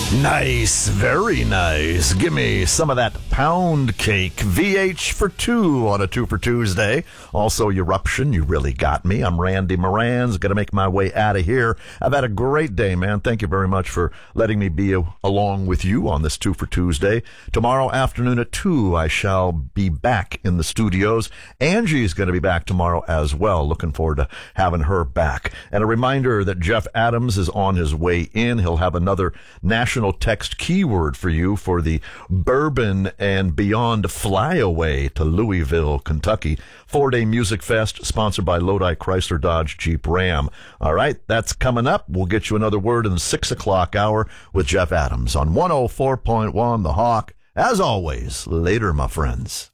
Nice, very nice. Give me some of that pound cake. VH for two on a 2 for Tuesday. Also, Eruption, you really got me. I'm Randy Moran's. Going to make my way out of here. I've had a great day, man. Thank you very much for letting me be along with you on this 2 for Tuesday. Tomorrow afternoon at 2, I shall be back in the studios. Angie's going to be back tomorrow as well. Looking forward to having her back. And a reminder that Jeff Adams is on his way in. He'll have another national text keyword for you for the Bourbon and Beyond Flyaway to Louisville, Kentucky 4-day music fest sponsored by Lodi Chrysler Dodge Jeep Ram. All right, that's coming up. We'll get you another word in the 6 o'clock hour with Jeff Adams on 104.1 The Hawk. As always, later, my friends.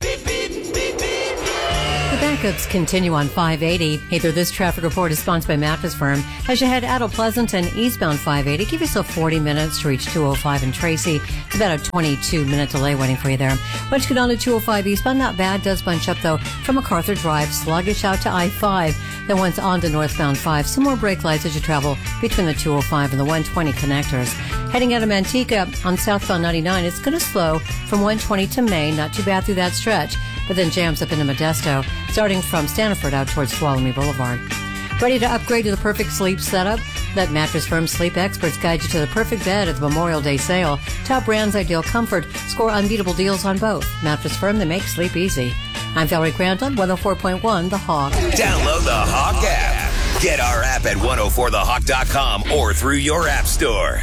The backups continue on 580. Either this traffic report is sponsored by Mattress Firm. As you head out of Pleasant and eastbound 580, give yourself 40 minutes to reach 205 in Tracy. It's about a 22-minute delay waiting for you there. Once you get on to 205 eastbound, not bad. Does bunch up, though, from MacArthur Drive, sluggish out to I-5. Then once on to northbound 5. Some more brake lights as you travel between the 205 and the 120 connectors. Heading out of Manteca on southbound 99, it's going to slow from 120 to Maine. Not too bad through that stretch, but then jams up into Modesto, starting from Stanford out towards Tuolumne Boulevard. Ready to upgrade to the perfect sleep setup? Let Mattress Firm sleep experts guide you to the perfect bed at the Memorial Day sale. Top brands, ideal comfort. Score unbeatable deals on both. Mattress Firm, they make sleep easy. I'm Valerie Grant on 104.1 The Hawk. Download the Hawk app. Get our app at 104thehawk.com or through your app store.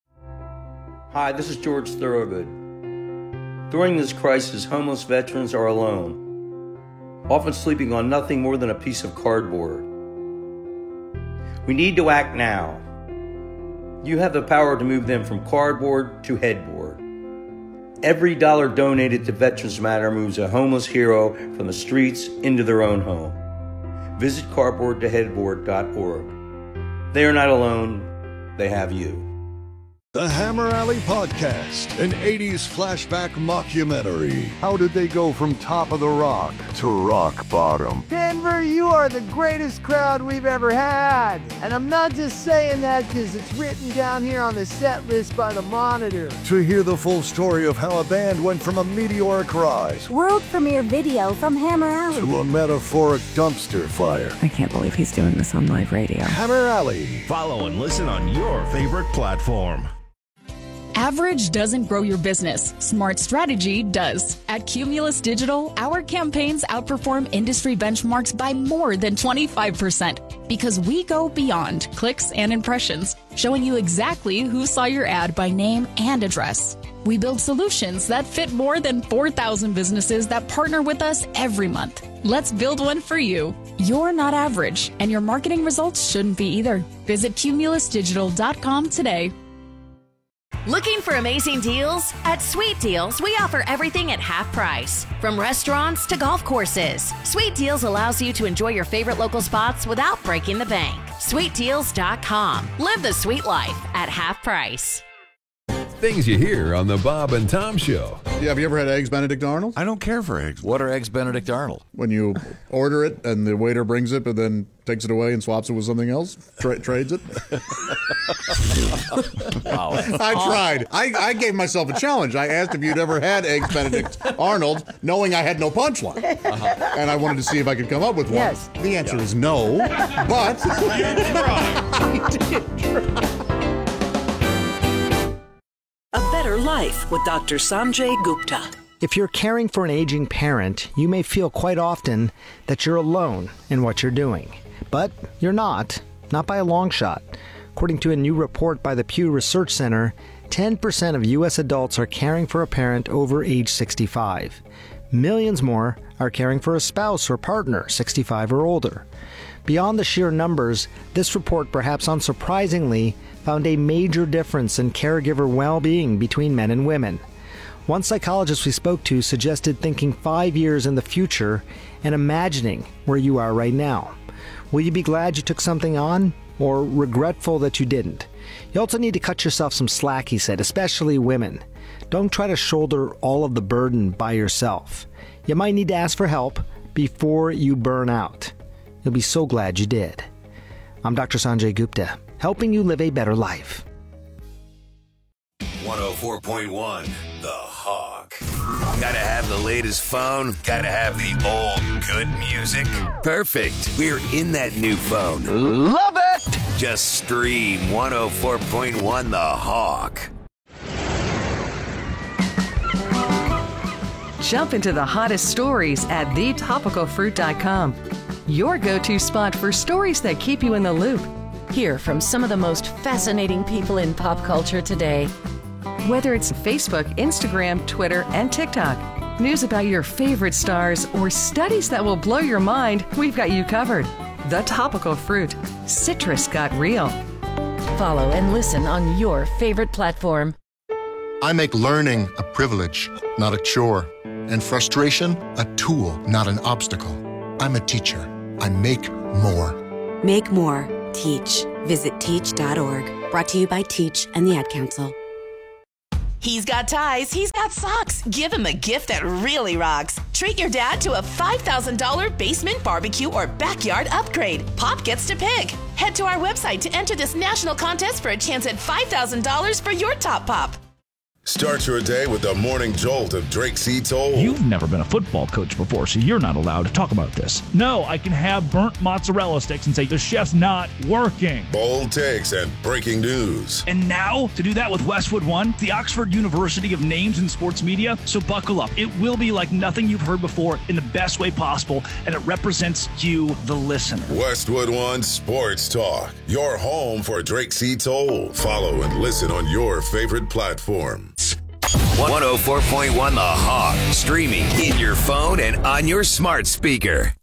Hi, this is George Thorogood. During this crisis, homeless veterans are alone, often sleeping on nothing more than a piece of cardboard. We need to act now. You have the power to move them from cardboard to headboard. Every dollar donated to Veterans Matter moves a homeless hero from the streets into their own home. Visit cardboardtoheadboard.org. They are not alone. They have you. The Hammer Alley Podcast, an 80s flashback mockumentary. How did they go from top of the rock to rock bottom? Denver, you are the greatest crowd we've ever had. And I'm not just saying that because it's written down here on the set list by the Monitor. To hear the full story of how a band went from a meteoric rise, world premiere video from Hammer Alley, to a metaphoric dumpster fire. I can't believe he's doing this on live radio. Hammer Alley. Follow and listen on your favorite platform. Average doesn't grow your business. Smart strategy does. At Cumulus Digital, our campaigns outperform industry benchmarks by more than 25% because we go beyond clicks and impressions, showing you exactly who saw your ad by name and address. We build solutions that fit more than 4,000 businesses that partner with us every month. Let's build one for you. You're not average, and your marketing results shouldn't be either. Visit cumulusdigital.com today. Looking for amazing deals? At Sweet Deals, we offer everything at half price. From restaurants to golf courses, Sweet Deals allows you to enjoy your favorite local spots without breaking the bank. SweetDeals.com. Live the sweet life at half price. Things you hear on the Bob and Tom Show. Yeah, have you ever had Eggs Benedict Arnold? I don't care for eggs. What are Eggs Benedict Arnold? When you order it and the waiter brings it but then takes it away and swaps it with something else, trades it. Wow. I tried. I gave myself a challenge. I asked if you'd ever had Eggs Benedict Arnold, knowing I had no punchline. And I wanted to see if I could come up with one. Yes. The answer is no, but You did try. A Better Life with Dr. Sanjay Gupta. If you're caring for an aging parent, you may feel quite often that you're alone in what you're doing. But you're not by a long shot. According to a new report by the Pew Research Center, 10% of U.S. adults are caring for a parent over age 65. Millions more are caring for a spouse or partner 65 or older. Beyond the sheer numbers, this report, perhaps unsurprisingly, found a major difference in caregiver well-being between men and women. One psychologist we spoke to suggested thinking 5 years in the future and imagining where you are right now. Will you be glad you took something on, or regretful that you didn't? You also need to cut yourself some slack, he said, especially women. Don't try to shoulder all of the burden by yourself. You might need to ask for help before you burn out. You'll be so glad you did. I'm Dr. Sanjay Gupta, helping you live a better life. 104.1 The Hawk. Gotta have the latest phone. Gotta have the old good music. Perfect. We're in that new phone. Love it! Just stream 104.1 The Hawk. Jump into the hottest stories at thetopicalfruit.com. Your go-to spot for stories that keep you in the loop. Hear from some of the most fascinating people in pop culture today. Whether it's Facebook, Instagram, Twitter, and TikTok, news about your favorite stars, or studies that will blow your mind, we've got you covered. The Topical Fruit. Citrus got real. Follow and listen on your favorite platform. I make learning a privilege, not a chore, and frustration a tool, not an obstacle. I'm a teacher. I make more. Make more. Teach. Visit teach.org. Brought to you by Teach and the Ad Council. He's got ties. He's got socks. Give him a gift that really rocks. Treat your dad to a $5,000 basement barbecue or backyard upgrade. Pop gets to pick. Head to our website to enter this national contest for a chance at $5,000 for your top pop. Start your day with the morning jolt of Drake C. Toll. You've never been a football coach before, so you're not allowed to talk about this. No, I can have burnt mozzarella sticks and say the chef's not working. Bold takes and breaking news. And now, to do that with Westwood One, the Oxford University of Names in Sports Media. So buckle up. It will be like nothing you've heard before in the best way possible, and it represents you, the listener. Westwood One Sports Talk. Your home for Drake C. Toll. Follow and listen on your favorite platform. 104.1 The Hawk. Streaming in your phone and on your smart speaker.